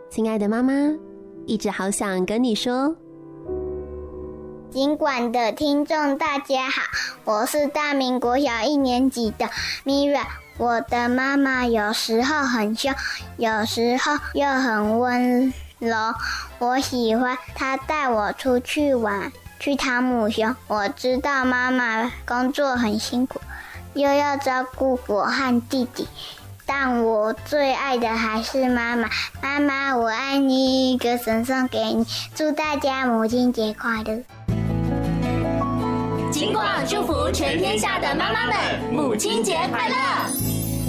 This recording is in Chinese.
亲爱的妈妈，一直好想跟你说。 尽管的听众大家好，我是大明国小1年级的 Mira。 我的妈妈有时候很凶，有时候又很温柔，我喜欢她带我出去玩，去汤姆熊。我知道妈妈工作很辛苦，又要照顾我和弟弟，但我最爱的还是妈妈。妈妈我爱你，歌声送给你，祝大家母亲节快乐。 金广祝福全天下的妈妈们，母亲节快乐！